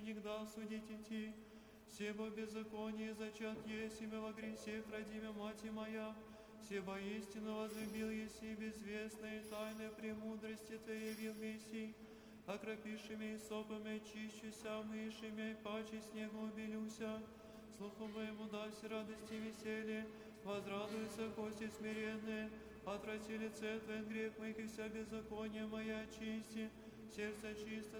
негда судить идти. Себо беззаконие зачат есть имя во грехе, родимя мать моя. Себо истину возлюбил еси, безвестные тайны премудрости Твоей явил Мессий. Окропишими и сопами очищуся, мышими, паче снегу убелюся. Слуху моему дайся радости и веселье, возрадуются кости смиренные. Отврати лице Твое грех моих и вся беззаконие моя очисти. Сердце чисто